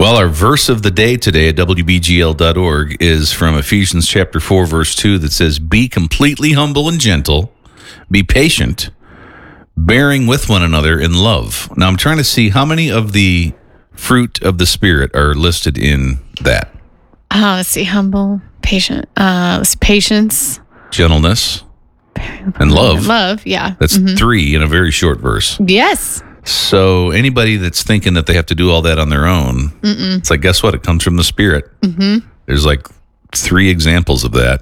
Well, our verse of the day today at WBGL.org is from Ephesians chapter 4, verse 2 that says, "Be completely humble and gentle, be patient, bearing with one another in love." Now, I'm trying to see how many of the fruit of the Spirit are listed in that. Let's see, humble, patient, patience, Gentleness, and love. Love, yeah. That's 3 in a very short verse. Yes. So anybody that's thinking that they have to do all that on their own, it's like, guess what? It comes from the Spirit. There's like 3 examples of that.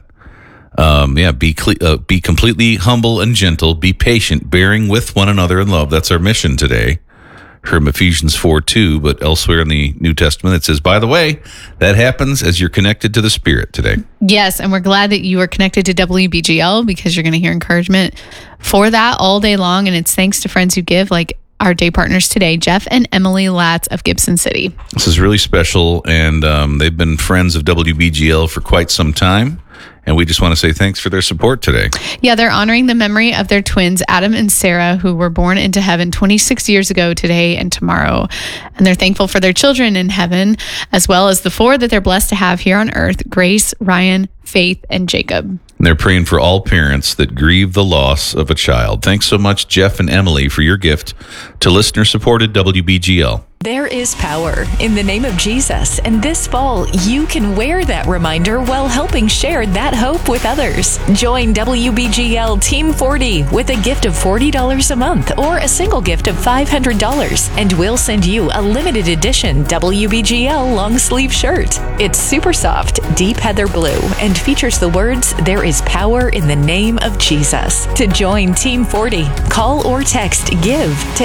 Be completely humble and gentle. Be patient, bearing with one another in love. That's our mission today from Ephesians 4:2. But elsewhere in the New Testament, it says, by the way, that happens as you're connected to the Spirit today. Yes, and we're glad that you are connected to WBGL because you're going to hear encouragement for that all day long. And it's thanks to friends who give, like our day partners today, Jeff and Emily Latz of Gibson City. This is really special, and they've been friends of WBGL for quite some time, and we just want to say thanks for their support today. Yeah, they're honoring the memory of their twins, Adam and Sarah, who were born into heaven 26 years ago today and tomorrow. And they're thankful for their children in heaven, as well as the 4 that they're blessed to have here on earth, Grace, Ryan, Faith, and Jacob. And they're praying for all parents that grieve the loss of a child. Thanks so much, Jeff and Emily, for your gift to listener-supported WBGL. There is power in the name of Jesus, and this fall you can wear that reminder while helping share that hope with others. Join WBGL Team 40 with a gift of $40 a month or a single gift of $500, and we'll send you a limited edition WBGL long sleeve shirt. It's super soft, deep heather blue, and features the words, "There is power in the name of Jesus." To join Team 40, call or text GIVE to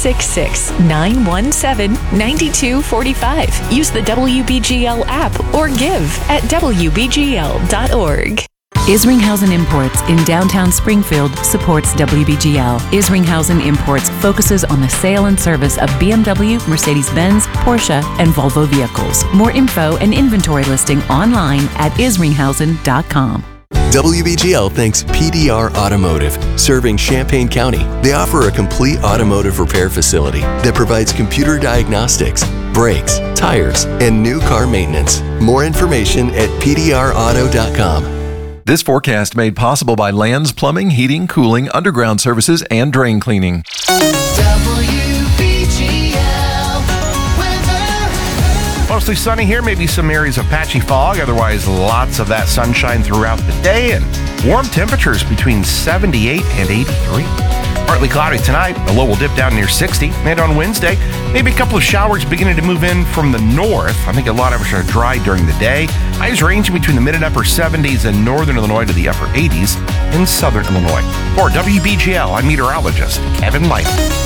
866-917-9245. Use the WBGL app or give at WBGL.org. Isringhausen Imports in downtown Springfield supports WBGL. Isringhausen Imports focuses on the sale and service of BMW, Mercedes-Benz, Porsche, and Volvo vehicles. More info and inventory listing online at isringhausen.com. WBGL thanks PDR Automotive, serving Champaign County. They offer a complete automotive repair facility that provides computer diagnostics, brakes, tires, and new car maintenance. More information at pdrauto.com. This forecast made possible by Lands Plumbing, Heating, Cooling, Underground Services, and Drain Cleaning. Mostly sunny here, maybe some areas of patchy fog. Otherwise, lots of that sunshine throughout the day and warm temperatures between 78 and 83. Partly cloudy tonight. The low will dip down near 60. And on Wednesday, maybe a couple of showers beginning to move in from the north. I think a lot of us are dry during the day. Highs ranging between the mid and upper 70s in northern Illinois to the upper 80s in southern Illinois. For WBGL, I'm meteorologist Kevin Light.